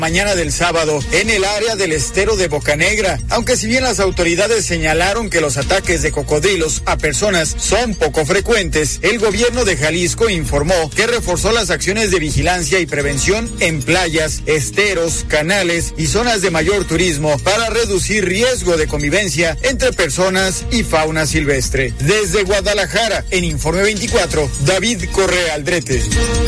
mañana del sábado en el área del estero de Bocanegra, aunque si bien las autoridades señalaron que los ataques de cocodrilos a personas son poco frecuentes, el gobierno de Jalisco informó que reforzó las acciones de vigilancia y prevención en playas, esteros, canales y zonas de mayor turismo para reducir riesgo de convivencia entre personas y fauna silvestre. Desde Guadalajara, en Informe 24, David Correa Aldrete.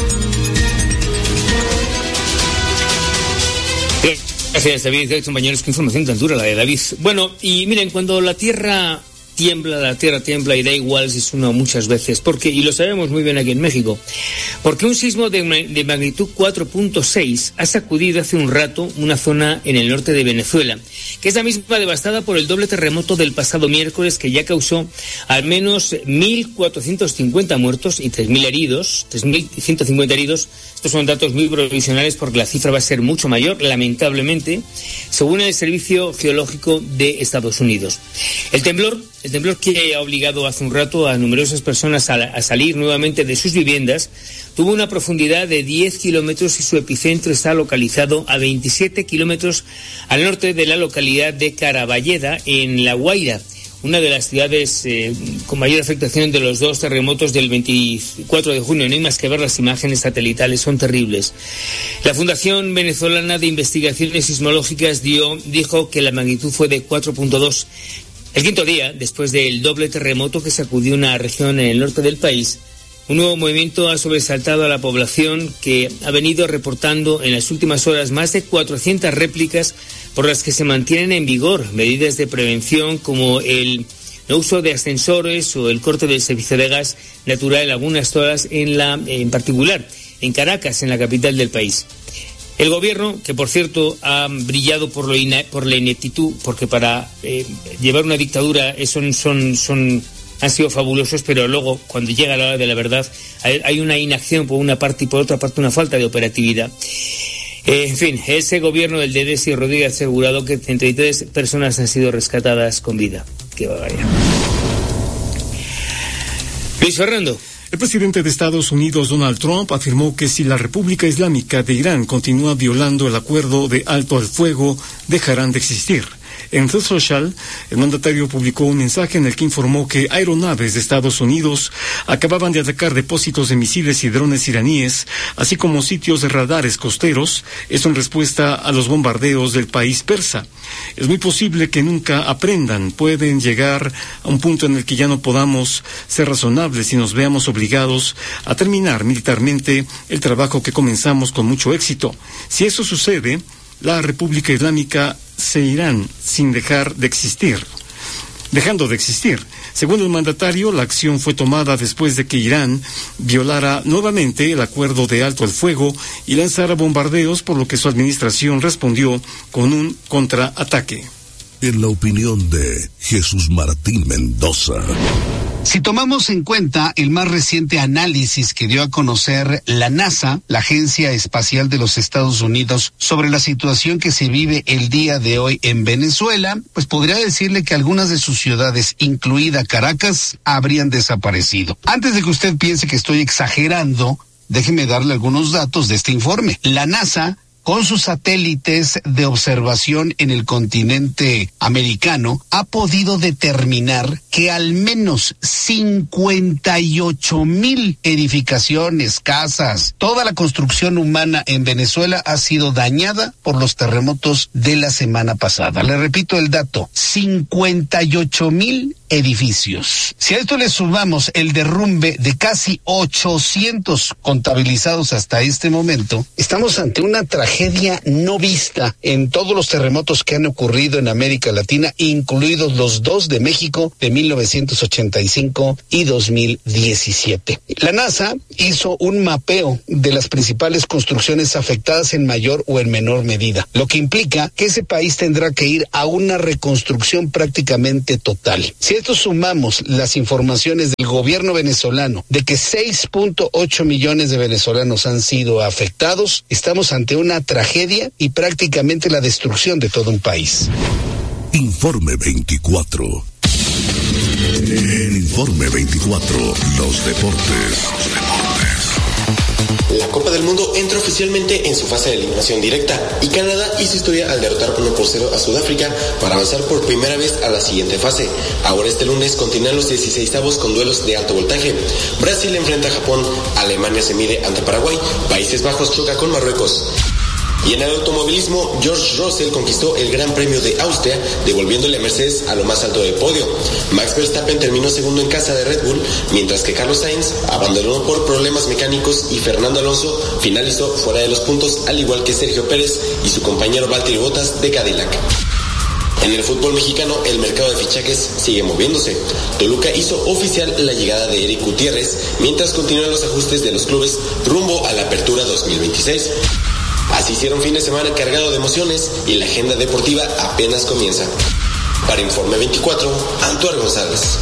Gracias, David. Compañeros, qué información tan dura la de David. Bueno, y miren, cuando la tierra tiembla y da igual si es uno muchas veces, porque, y lo sabemos muy bien aquí en México, porque un sismo de magnitud 4.6 ha sacudido hace un rato una zona en el norte de Venezuela, que es la misma devastada por el doble terremoto del pasado miércoles, que ya causó al menos 1.450 muertos y 3.150 heridos. Estos son datos muy provisionales porque la cifra va a ser mucho mayor, lamentablemente, según el Servicio Geológico de Estados Unidos. El temblor que ha obligado hace un rato a numerosas personas a salir nuevamente de sus viviendas tuvo una profundidad de 10 kilómetros y su epicentro está localizado a 27 kilómetros al norte de la localidad de Caraballeda, en La Guaira, una de las ciudades con mayor afectación de los dos terremotos del 24 de junio. No hay más que ver las imágenes satelitales, son terribles. La Fundación Venezolana de Investigaciones Sismológicas dijo que la magnitud fue de 4.2. El quinto día, después del doble terremoto que sacudió una región en el norte del país, un nuevo movimiento ha sobresaltado a la población, que ha venido reportando en las últimas horas más de 400 réplicas por las que se mantienen en vigor medidas de prevención como el no uso de ascensores o el corte del servicio de gas natural en algunas zonas, en particular en Caracas, en la capital del país. El gobierno, que por cierto ha brillado por la ineptitud, porque para llevar una dictadura han sido fabulosos, pero luego, cuando llega la hora de la verdad, hay una inacción por una parte y por otra parte una falta de operatividad. En fin, ese gobierno del de Desi Rodríguez ha asegurado que 33 personas han sido rescatadas con vida. ¡Qué barbaridad! Luis Fernando. El presidente de Estados Unidos, Donald Trump, afirmó que si la República Islámica de Irán continúa violando el acuerdo de alto al fuego, dejarán de existir. En Truth Social, el mandatario publicó un mensaje en el que informó que aeronaves de Estados Unidos acababan de atacar depósitos de misiles y drones iraníes, así como sitios de radares costeros, esto en respuesta a los bombardeos del país persa. Es muy posible que nunca aprendan, pueden llegar a un punto en el que ya no podamos ser razonables y nos veamos obligados a terminar militarmente el trabajo que comenzamos con mucho éxito. Si eso sucede, la República Islámica se irán dejando de existir. Según el mandatario, la acción fue tomada después de que Irán violara nuevamente el acuerdo de alto al fuego y lanzara bombardeos, por lo que su administración respondió con un contraataque. En la opinión de Jesús Martín Mendoza. Si tomamos en cuenta el más reciente análisis que dio a conocer la NASA, la Agencia Espacial de los Estados Unidos, sobre la situación que se vive el día de hoy en Venezuela, pues podría decirle que algunas de sus ciudades, incluida Caracas, habrían desaparecido. Antes de que usted piense que estoy exagerando, déjeme darle algunos datos de este informe. La NASA, con sus satélites de observación en el continente americano, ha podido determinar que al menos 58,000 edificaciones, casas, toda la construcción humana en Venezuela ha sido dañada por los terremotos de la semana pasada. Le repito el dato, 58,000 edificios. Si a esto le sumamos el derrumbe de casi 800 contabilizados hasta este momento, estamos ante una tragedia no vista en todos los terremotos que han ocurrido en América Latina, incluidos los dos de México de 1985 y 2017. La NASA hizo un mapeo de las principales construcciones afectadas en mayor o en menor medida, lo que implica que ese país tendrá que ir a una reconstrucción prácticamente total. Si esto sumamos las informaciones del gobierno venezolano de que 6.8 millones de venezolanos han sido afectados, estamos ante una tragedia y prácticamente la destrucción de todo un país. Informe 24. En Informe 24, los deportes. La Copa del Mundo entra oficialmente en su fase de eliminación directa y Canadá hizo historia al derrotar 1-0 a Sudáfrica para avanzar por primera vez a la siguiente fase. Ahora este lunes continúan los 16avos con duelos de alto voltaje. Brasil enfrenta a Japón, Alemania se mide ante Paraguay, Países Bajos choca con Marruecos. Y en el automovilismo, George Russell conquistó el Gran Premio de Austria, devolviéndole a Mercedes a lo más alto del podio. Max Verstappen terminó segundo en casa de Red Bull, mientras que Carlos Sainz abandonó por problemas mecánicos y Fernando Alonso finalizó fuera de los puntos, al igual que Sergio Pérez y su compañero Valtteri Bottas de Cadillac. En el fútbol mexicano, el mercado de fichajes sigue moviéndose. Toluca hizo oficial la llegada de Eric Gutiérrez, mientras continúan los ajustes de los clubes rumbo a la apertura 2026. Así hicieron fin de semana cargado de emociones y la agenda deportiva apenas comienza. Para Informe 24, Antuar González.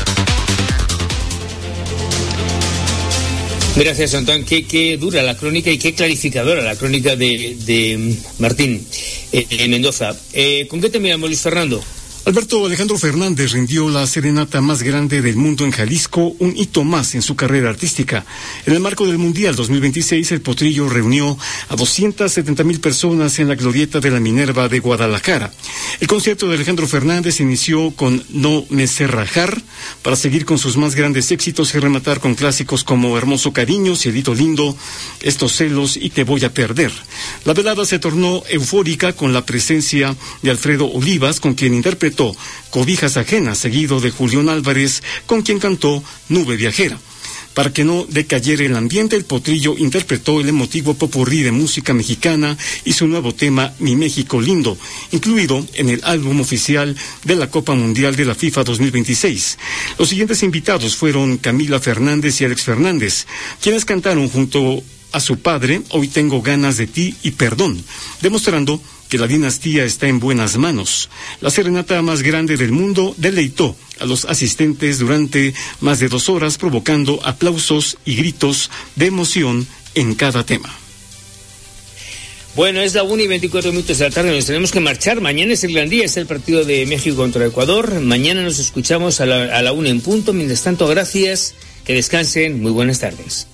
Gracias, Antoine. Qué dura la crónica y qué clarificadora la crónica de Martín Mendoza. ¿Con qué terminamos, Luis Fernando? Alberto Alejandro Fernández rindió la serenata más grande del mundo en Jalisco, un hito más en su carrera artística. En el marco del Mundial 2026, el Potrillo reunió a 270,000 personas en la glorieta de la Minerva de Guadalajara. El concierto de Alejandro Fernández inició con No me sé rajar, para seguir con sus más grandes éxitos y rematar con clásicos como Hermoso Cariño, Cielito Lindo, Estos Celos y Te Voy a Perder. La velada se tornó eufórica con la presencia de Alfredo Olivas, con quien interpretó Cobijas Ajenas, seguido de Julián Álvarez, con quien cantó Nube Viajera. Para que no decayera el ambiente, el Potrillo interpretó el emotivo popurrí de música mexicana y su nuevo tema Mi México Lindo, incluido en el álbum oficial de la Copa Mundial de la FIFA 2026. Los siguientes invitados fueron Camila Fernández y Alex Fernández, quienes cantaron junto a su padre Hoy Tengo Ganas de Ti y Perdón, demostrando que la dinastía está en buenas manos. La serenata más grande del mundo deleitó a los asistentes durante más de 2 horas, provocando aplausos y gritos de emoción en cada tema. Bueno, es la 1:24 de la tarde, nos tenemos que marchar. Mañana es el gran día, es el partido de México contra Ecuador. Mañana nos escuchamos a la 1 en punto. Mientras tanto, gracias, que descansen, muy buenas tardes.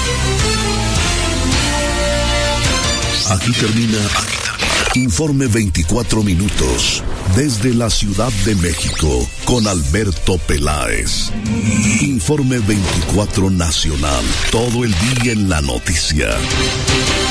Aquí termina Informe 24 minutos, desde la Ciudad de México, con Alberto Peláez. Informe 24 Nacional, todo el día en la noticia.